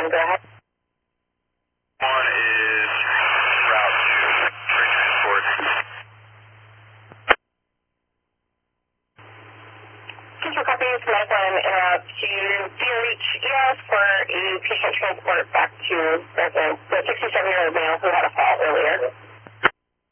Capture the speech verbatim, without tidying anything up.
one, go ahead. One is route to transport. Just for copy, it's Mike one, interrupt to D R H E S for a patient transport back to residence.